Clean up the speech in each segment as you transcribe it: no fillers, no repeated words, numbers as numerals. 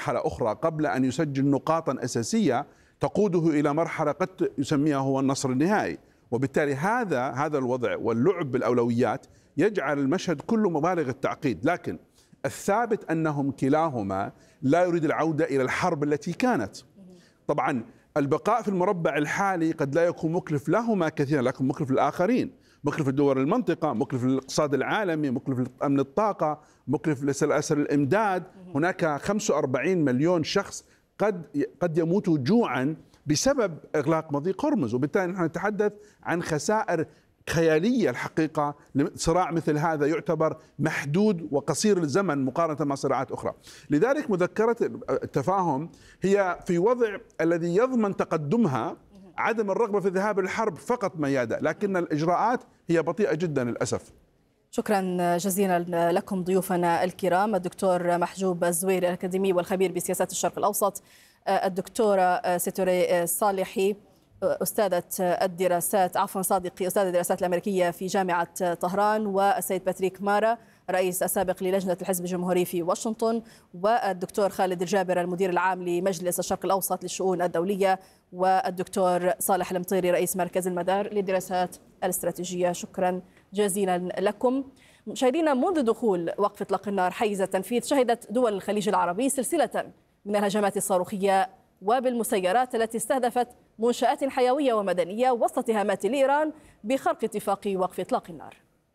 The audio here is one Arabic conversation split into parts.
مرحلة أخرى قبل أن يسجل نقاطا أساسية تقوده إلى مرحلة قد يسميها هو النصر النهائي. وبالتالي هذا الوضع واللعب بالأولويات يجعل المشهد كله مبالغ التعقيد، لكن الثابت أنهم كلاهما لا يريد العودة إلى الحرب التي كانت. طبعا البقاء في المربع الحالي قد لا يكون مكلف لهما كثيرا، لكن مكلف للآخرين، مكلف لدول المنطقة، مكلف للاقتصاد العالمي، مكلف لأمن الطاقة، مكلف لسلاسل الإمداد. هناك 45 مليون شخص قد يموتوا جوعا بسبب إغلاق مضيق هرمز، وبالتالي نحن نتحدث عن خسائر خيالية الحقيقة. صراع مثل هذا يعتبر محدود وقصير الزمن مقارنة مع صراعات أخرى. لذلك مذكرة التفاهم هي في وضع الذي يضمن تقدمها عدم الرغبة في الذهاب للحرب فقط ميادة، لكن الإجراءات هي بطيئة جدا للأسف. شكرا جزيلا لكم ضيوفنا الكرام، الدكتور محجوب الزويري الأكاديمي والخبير بسياسات الشرق الأوسط، الدكتورة ستوري صالحي أستاذة الدراسات صادقي أستاذ الدراسات الأمريكية في جامعة طهران، والسيد باتريك مارا رئيس السابق للجنة الحزب الجمهوري في واشنطن، والدكتور خالد الجابر المدير العام لمجلس الشرق الأوسط للشؤون الدولية، والدكتور صالح المطيري رئيس مركز المدار للدراسات الاستراتيجية. شكرا جزيلا لكم. مشاهدينا، منذ دخول وقف إطلاق النار حيز التنفيذ شهدت دول الخليج العربي سلسلة من الهجمات الصاروخية وبالمسيرات التي استهدفت منشآت حيوية ومدنية وسط اتهامات لإيران بخرق اتفاق وقف إطلاق النار.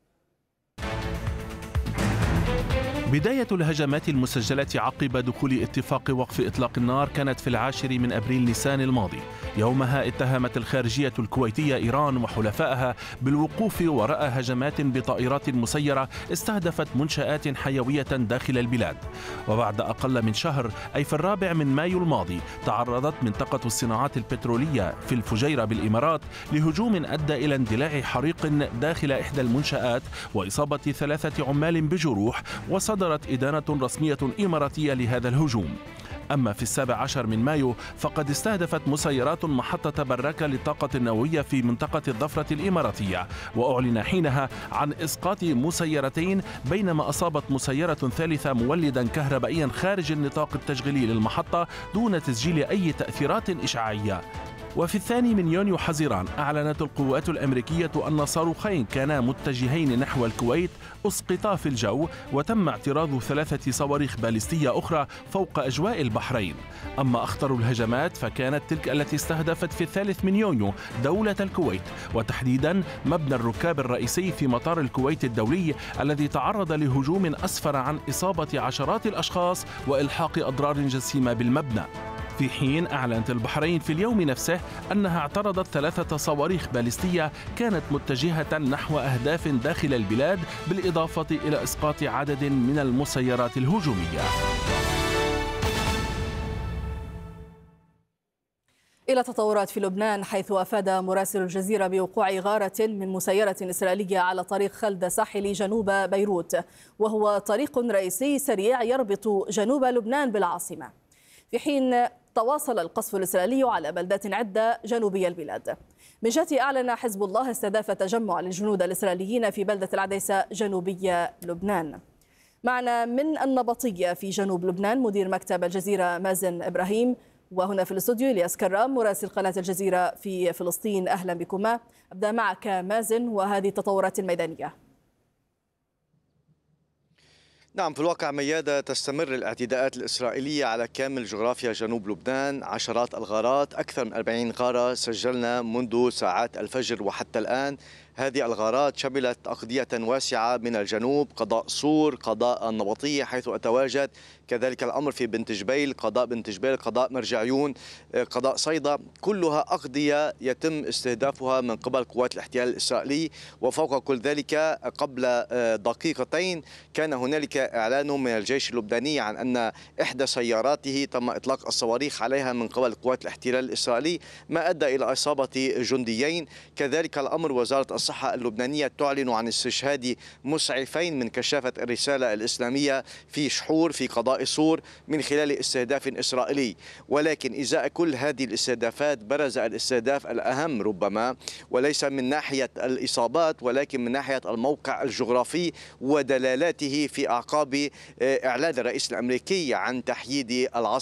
بداية الهجمات المسجلة عقب دخول اتفاق وقف إطلاق النار كانت في 10 من أبريل نيسان الماضي. يومها اتهمت الخارجية الكويتية إيران وحلفائها بالوقوف وراء هجمات بطائرات مسيرة استهدفت منشآت حيوية داخل البلاد. وبعد أقل من شهر، أي في 4 من مايو الماضي، تعرضت منطقة الصناعات البترولية في الفجيرة بالإمارات لهجوم أدى إلى اندلاع حريق داخل إحدى المنشآت وإصابة 3 عمال بجروح، وصدرت إدانة رسمية إماراتية لهذا الهجوم. أما في 17 من مايو فقد استهدفت مسيرات محطة براكة للطاقة النووية في منطقة الضفرة الإماراتية، وأعلن حينها عن إسقاط مسيرتين، بينما أصابت مسيرة ثالثة مولدا كهربائيا خارج النطاق التشغيلي للمحطة دون تسجيل أي تأثيرات إشعاعية. وفي 2 من يونيو حزيران أعلنت القوات الأمريكية أن صاروخين كانا متجهين نحو الكويت أسقطا في الجو، وتم اعتراض 3 صواريخ باليستية أخرى فوق أجواء البحرين. أما أخطر الهجمات فكانت تلك التي استهدفت في 3 من يونيو دولة الكويت، وتحديدا مبنى الركاب الرئيسي في مطار الكويت الدولي الذي تعرض لهجوم أسفر عن إصابة عشرات الأشخاص وإلحاق أضرار جسيمة بالمبنى. في حين أعلنت البحرين في اليوم نفسه أنها اعترضت 3 صواريخ باليستية كانت متجهة نحو أهداف داخل البلاد، بالإضافة إلى إسقاط عدد من المسيرات الهجومية. إلى تطورات في لبنان، حيث أفاد مراسل الجزيرة بوقوع غارة من مسيرة إسرائيلية على طريق خلد ساحلي جنوب بيروت، وهو طريق رئيسي سريع يربط جنوب لبنان بالعاصمة، في حين تواصل القصف الإسرائيلي على بلدات عدة جنوبي البلاد. من جهته أعلن حزب الله استهداف تجمع للجنود الإسرائيليين في بلدة العديسة جنوبي لبنان. معنا من النبطية في جنوب لبنان مدير مكتب الجزيرة مازن إبراهيم، وهنا في الاستوديو إلياس كرام مراسل قناة الجزيرة في فلسطين. أهلا بكما. أبدأ معك مازن، وهذه التطورات الميدانية. نعم، في الواقع ميادة تستمر الاعتداءات الإسرائيلية على كامل جغرافيا جنوب لبنان. عشرات الغارات، أكثر من 40 غارة سجلنا منذ ساعات الفجر وحتى الآن. هذه الغارات شملت أقضية واسعة من الجنوب، قضاء صور، قضاء النبطية حيث أتواجد، كذلك الأمر في بنت جبيل، قضاء بنت جبيل، قضاء مرجعيون، قضاء صيدا، كلها أقضية يتم استهدافها من قبل قوات الاحتلال الإسرائيلي. وفوق كل ذلك قبل دقيقتين كان هنالك إعلان من الجيش اللبناني عن أن إحدى سياراته تم إطلاق الصواريخ عليها من قبل قوات الاحتلال الإسرائيلي، ما أدى إلى إصابة جنديين. كذلك الأمر وزارة الصحة اللبنانية تعلن عن استشهاد مسعفين من كشافة الرسالة الإسلامية في شحور في قضاء صور من خلال استهداف إسرائيلي. ولكن إزاء كل هذه الاستهدافات برز الاستهداف الأهم ربما، وليس من ناحية الإصابات ولكن من ناحية الموقع الجغرافي ودلالاته في أعقاب إعلان الرئيس الأمريكي عن تحييد العاصمة